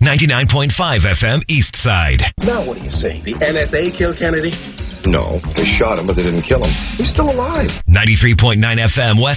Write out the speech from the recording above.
99.5 FM East Side. Now what do you say? The NSA killed Kennedy? No, they shot him, but they didn't kill him. He's still alive. 93.9 FM West